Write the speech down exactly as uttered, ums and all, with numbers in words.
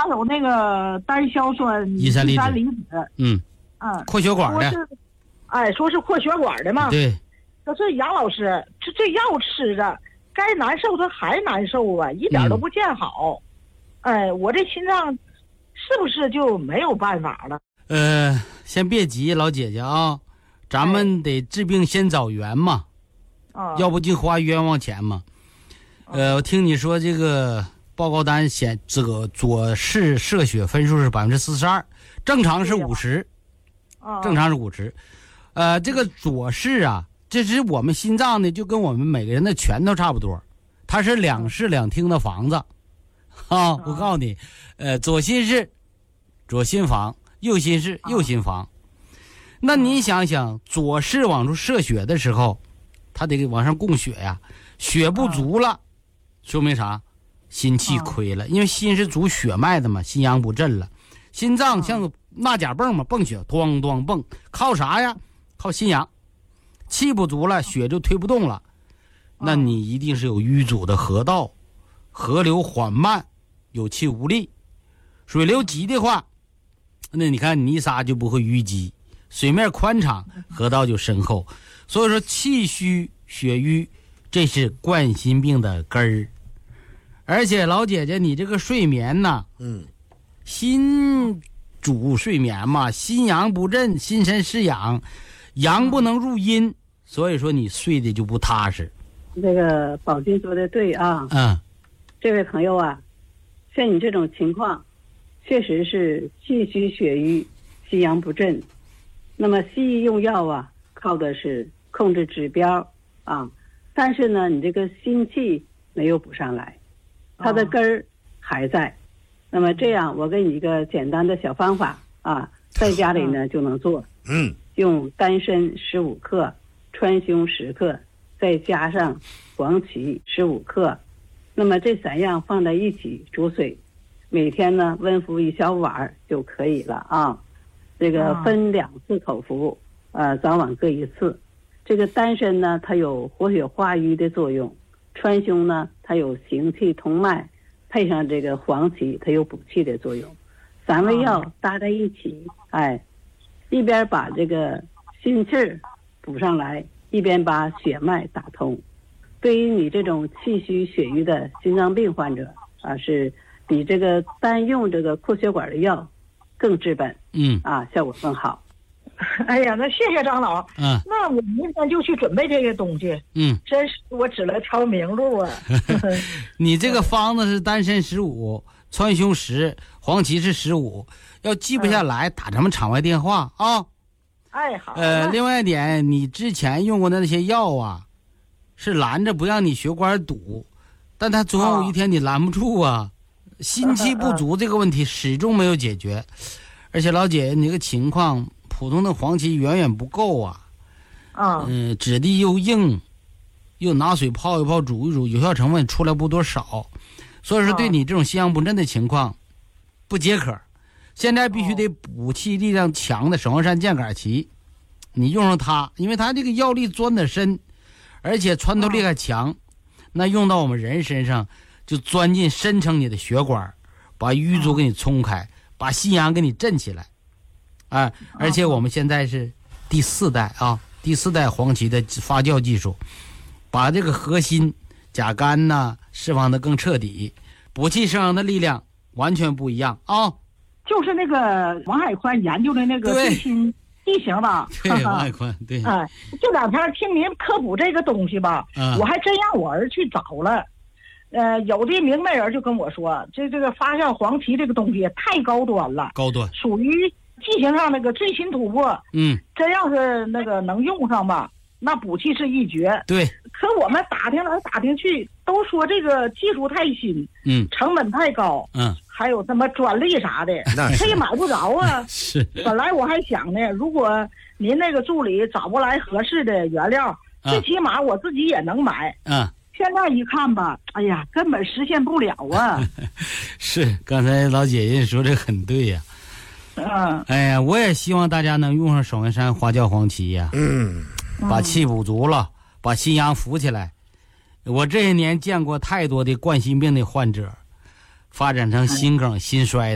有那个单硝酸乙三离子， 离子， 嗯嗯， 扩血管的， 是哎，说是扩血管的嘛。 对。 可是杨老师，这这药吃着，该难受它还难受啊，一点都不见好。嗯、哎，我这心脏是不是就没有办法了？ 呃，先别急，老姐姐啊，咱们得治病先找源嘛， 啊、 要不净花冤枉钱嘛。呃，我听你说这个报告单显这个左室射血分数是百分之四十二，正常是五十，正常是五十。呃，这个左室啊。这是我们心脏呢，就跟我们每个人的拳头差不多，它是两室两厅的房子，啊，我告诉你，呃，左心室，左心房，右心室，右心房。那你想想，左室往出射血的时候，它得往上供血呀，血不足了，说明啥？心气亏了，因为心是主血脉的嘛，心阳不振了，心脏像纳甲泵嘛，泵血，咣咣泵，靠啥呀？靠心阳。气不足了，血就推不动了，那你一定是有淤阻的河道，河流缓慢，有气无力。水流急的话，那你看泥沙就不会淤积，水面宽敞，河道就深厚。所以说气虚血瘀，这是冠心病的根儿。而且老姐姐，你这个睡眠呢，嗯，心主睡眠嘛，心阳不振，心神失养。阳不能入阴，所以说你睡的就不踏实。 这个宝军说的对啊， 嗯， 这位朋友啊，像你这种情况，确实是气虚血瘀，心阳不振。那么西医用药啊，靠的是控制指标啊，但是呢，你这个心气没有补上来，它的根儿还在。那么这样，我给你一个简单的小方法啊，在家里呢就能做。嗯。用丹参十五克，川芎十克，再加上黄芪十五克，那么这三样放在一起煮水，每天呢温服一小碗就可以了啊。这个分两次口服，呃，早晚各一次。这个丹参呢，它有活血化瘀的作用；川芎呢，它有行气通脉；配上这个黄芪，它有补气的作用。三味药搭在一起，哎。一边把这个心气儿补上来，一边把血脉打通。对于你这种气虚血瘀的心脏病患者啊，是比这个单用这个扩血管的药更治本，嗯啊，效果更好。 哎呀，那谢谢张老。嗯，那我明天就去准备这些东西。嗯，真是我指了条明路啊。 你这个方子是丹参十五，川芎十，黄芪是十五。要记不下来，打咱们场外电话啊！ 哎，好。 呃，另外一点，你之前用过的那些药啊，是拦着不让你血管堵，但它总有一天你拦不住啊。心气不足这个问题始终没有解决，而且老姐你这个情况，普通的黄芪远远不够啊。啊。嗯，质地又硬，又拿水泡一泡、煮一煮，有效成分出来不多少，所以说对你这种心阳不振的情况不解渴。现在必须得补气力量强的省黄山健杆芪，你用上它，因为它这个药力钻得深，而且穿透力还强，那用到我们人身上就钻进深层你的血管，把瘀阻给你冲开，把心阳给你振起来，啊！而且我们现在是第四代啊，第四代黄芪的发酵技术，把这个核心甲肝呐释放得更彻底，补气生阳的力量完全不一样啊！ 就是那个王海宽研究的那个最新地形吧？ 对，王海宽对。 哎，这两天听您科普这个东西吧，嗯、我还真让我儿去找了。呃，有的明白人就跟我说，这这个发酵黄芪这个东西太高端了， 高端， 属于剂型上那个最新突破。嗯，真要是那个能用上吧，那补气是一绝。 对。 可我们打听来打听去，都说这个技术太新，嗯，成本太高，嗯。还有什么专利啥的，这也买不着啊。 是， 本来我还想呢，如果您那个助理找不来合适的原料，最、啊、起码我自己也能买。嗯，现在一看吧，哎呀，根本实现不了啊。 是，刚才老姐姐说的很对呀、啊。嗯，哎呀，我也希望大家能用上省文山花椒黄芪呀、啊。嗯，把气补足了，把心阳扶起来。我这些年见过太多的冠心病的患者。发展成心梗、心衰。